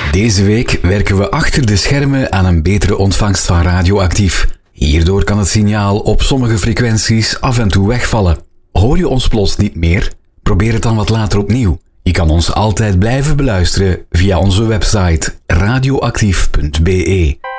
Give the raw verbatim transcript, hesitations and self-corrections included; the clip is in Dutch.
Deze week werken we achter de schermen aan een betere ontvangst van Radioactief. Hierdoor kan het signaal op sommige frequenties af en toe wegvallen. Hoor je ons plots niet meer? Probeer het dan wat later opnieuw. Je kan ons altijd blijven beluisteren via onze website radioactief punt be.